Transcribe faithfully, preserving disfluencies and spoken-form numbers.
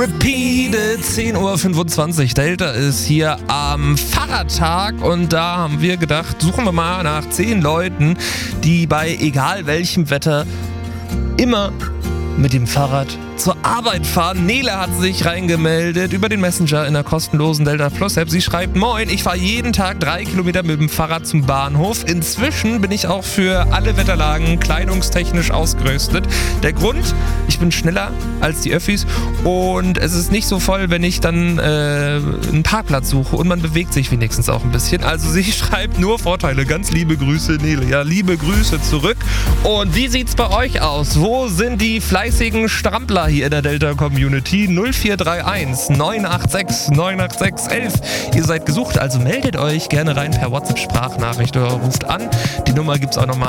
Repeated, zehn Uhr fünfundzwanzig. Delta ist hier am Fahrradtag und da haben wir gedacht, suchen wir mal nach zehn Leuten, die bei egal welchem Wetter immer mit dem Fahrrad zur Arbeit fahren. Nele hat sich reingemeldet über den Messenger in der kostenlosen Delta Plus App. Sie schreibt: Moin, ich fahre jeden Tag drei Kilometer mit dem Fahrrad zum Bahnhof. Inzwischen bin ich auch für alle Wetterlagen kleidungstechnisch ausgerüstet. Der Grund: ich bin schneller als die Öffis und es ist nicht so voll, wenn ich dann äh, einen Parkplatz suche und man bewegt sich wenigstens auch ein bisschen. Also sie schreibt nur Vorteile. Ganz liebe Grüße, Nele. Ja, liebe Grüße zurück. Und wie sieht's bei euch aus? Wo sind die fleißigen Strampler hier in der Delta-Community? null vier drei eins neun acht sechs neun acht sechs elf. Ihr seid gesucht, also meldet euch gerne rein per WhatsApp-Sprachnachricht oder ruft an. Die Nummer gibt's auch nochmal